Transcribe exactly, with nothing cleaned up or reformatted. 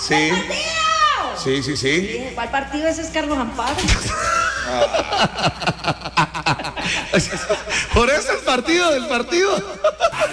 Sí. ¡El partido! Sí, sí, sí. Dije, ¿cuál partido ese es Carlos Amparo? Por eso el partido del partido.